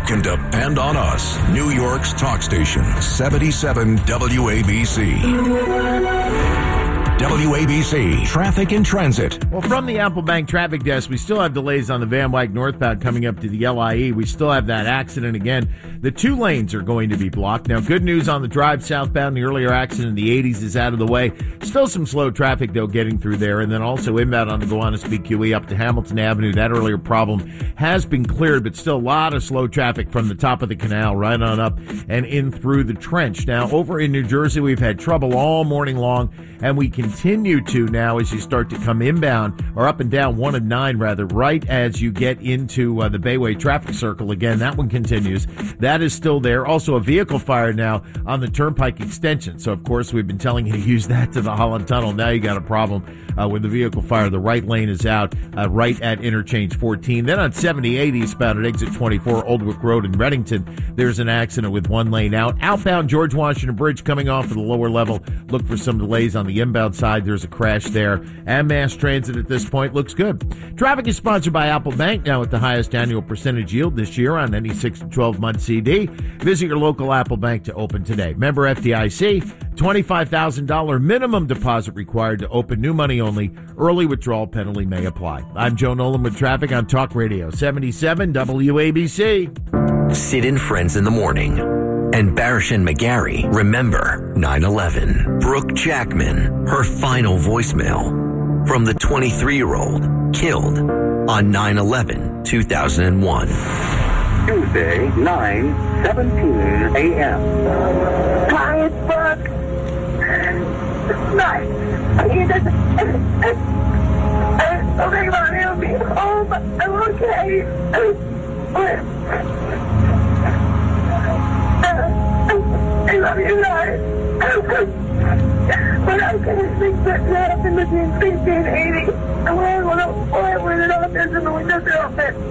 can depend on us. New York's talk station, 77 WABC. WABC, Traffic and Transit. Well, from the Apple Bank traffic desk, we still have delays on the Van Wyck northbound coming up to the LIE. We still have that accident again. The 2 lanes are going to be blocked. Now, good news on the drive southbound. The earlier accident in the 80s is out of the way. Still some slow traffic, though, getting through there. And then also inbound on the Gowanus BQE up to Hamilton Avenue. That earlier problem has been cleared, but still a lot of slow traffic from the top of the canal right on up and in through the trench. Now, over in New Jersey, we've had trouble all morning long, and we continue to now as you start to come inbound, or up and down 1 and 9 rather, right as you get into the Bayway traffic circle again. That one continues. That is still there. Also a vehicle fire now on the Turnpike extension. So, of course, we've been telling you to use that to the Holland Tunnel. Now you got a problem with the vehicle fire. The right lane is out right at interchange 14. Then on 7080 eastbound at exit 24, Oldwick Road in Reddington, there's an accident with 1 lane out. Outbound George Washington Bridge coming off of the lower level. Look for some delays on the inbound side. There's a crash there. And mass transit at this point looks good. Traffic is sponsored by Apple Bank, now at the highest annual percentage yield this year on any 6 to 12-month CD. Visit your local Apple Bank to open today. Member FDIC, $25,000 minimum deposit required to open, new money only. Early withdrawal penalty may apply. I'm Joe Nolan with traffic on Talk Radio 77 WABC. Sid and Friends in the Morning. And Barish and McGarry remember 9/11. Brooke Jackman, her final voicemail from the 23-year-old killed on 9/11/2001. Tuesday, 9:17 a.m. Hi, it's Brooke. It's nice. Okay, Mommy, I'll be home. I'm okay. I love you guys. But I couldn't think that happened between 60 and 80. And when I went up there in the windowsill,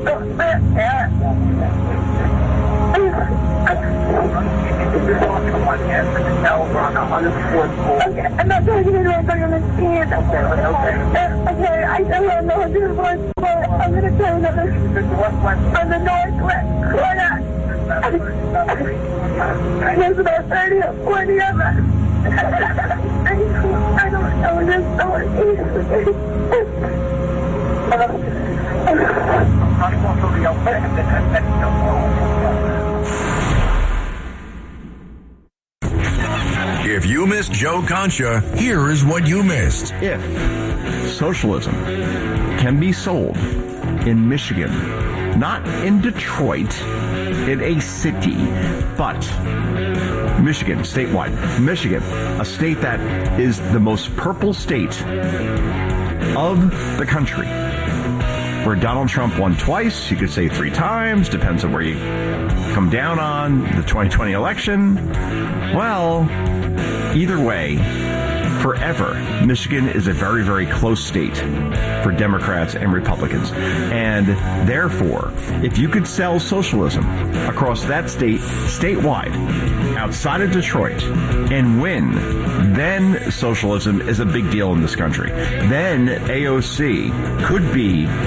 Okay, I'm not talking to you, I'm talking to the stand. Okay, I don't know how to do it, but I'm going to try another on the northwest corner. There's about 30 or 40 of us. I don't know, there's so much If you missed Joe Concha, here is what you missed. If socialism can be sold in Michigan, not in Detroit, in a city, but Michigan, statewide. Michigan, a state that is the most purple state of the country, where Donald Trump won twice, you could say 3 times, depends on where you come down on the 2020 election. Well, either way, forever, Michigan is a very, very close state for Democrats and Republicans. And therefore, if you could sell socialism across that state, statewide, outside of Detroit, and win, then socialism is a big deal in this country. Then AOC could be